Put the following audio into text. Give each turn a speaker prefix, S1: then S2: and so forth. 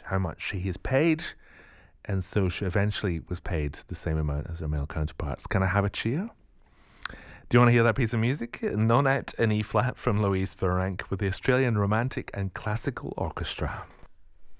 S1: how much she is paid, and so she eventually was paid the same amount as her male counterparts. Can I have a cheer? Do you want to hear that piece of music? Nonette in E-flat from Louise Virenque with the Australian Romantic and Classical Orchestra.